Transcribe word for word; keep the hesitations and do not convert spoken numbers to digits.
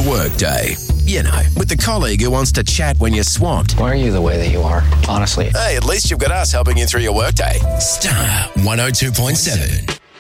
your workday. You know, with the colleague who wants to chat when you're swamped. Why are you the way that you are, honestly? Hey, at least you've got us helping you through your workday. Star one oh two point seven.